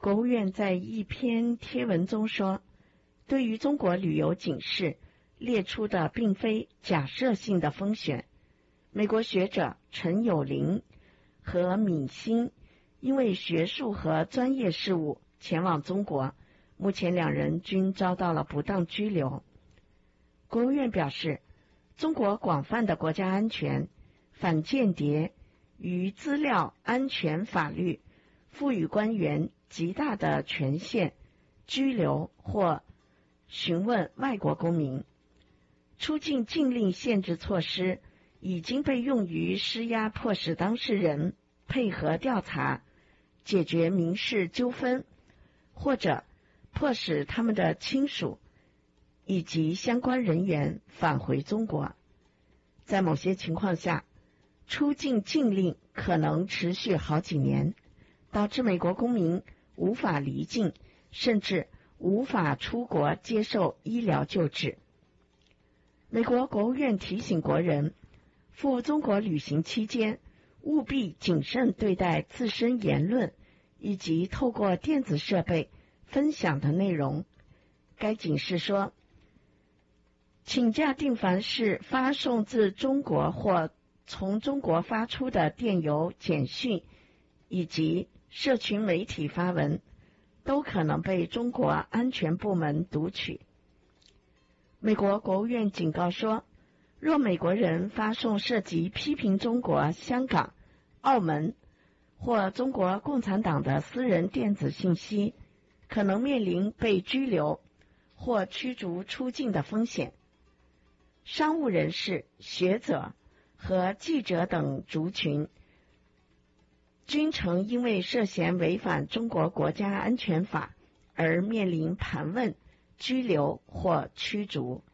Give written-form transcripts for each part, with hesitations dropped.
国务院在一篇贴文中说，对于中国旅游警示列出的并非假设性的风险。美国学者陈友龄和闵欣因为学术和专业事务前往中国，目前两人均遭到了不当拘留。国务院表示，中国广泛的国家安全、反间谍与资料安全法律赋予官员极大的权限，拘留或询问外国公民。出境禁令限制措施已经被用于施压迫使当事人配合调查、解决民事纠纷，或者迫使他们的亲属以及相关人员返回中国。在某些情况下，出境禁令可能持续好几年，导致美国公民无法离境，甚至无法出国接受医疗救治。美国国务院提醒国人，赴中国旅行期间务必谨慎对待自身言论以及透过电子设备分享的内容。该警示说，请假定凡是发送自中国或从中国发出的电邮、简讯以及社群媒体发文，都可能被中国安全部门读取。美国国务院警告说，若美国人发送涉及批评中国、香港、澳门或中国共产党的私人电子信息，可能面临被拘留或驱逐出境的风险。商务人士、学者和记者等族群均曾因为涉嫌违反中国国家安全法而面临盘问、拘留或驱逐。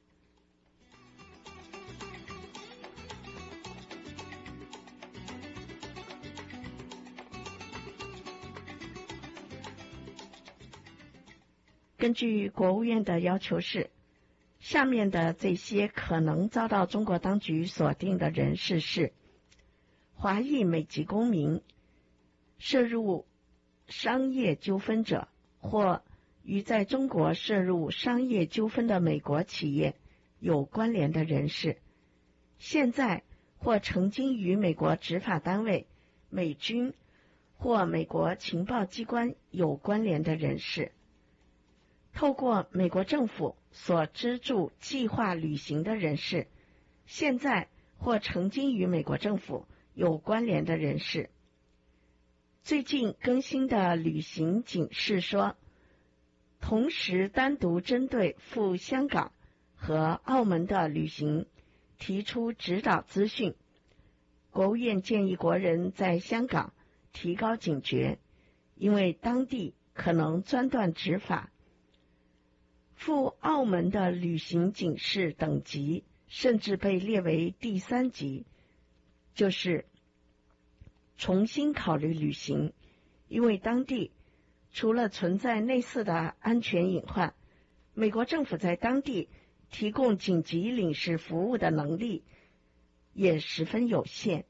根据国务院的要求是，下面的这些可能遭到中国当局锁定的人士是：华裔美籍公民、涉入商业纠纷者，或与在中国涉入商业纠纷的美国企业有关联的人士，现在或曾经与美国执法单位、美军或美国情报机关有关联的人士，透过美国政府所资助计划旅行的人士，现在或曾经与美国政府有关联的人士。最近更新的旅行警示说，同时单独针对赴香港和澳门的旅行提出指导资讯。国务院建议国人在香港提高警觉，因为当地可能专断执法。赴澳门的旅行警示等级甚至被列为第3级，就是重新考虑旅行，因为当地除了存在类似的安全隐患，美国政府在当地提供紧急领事服务的能力也十分有限。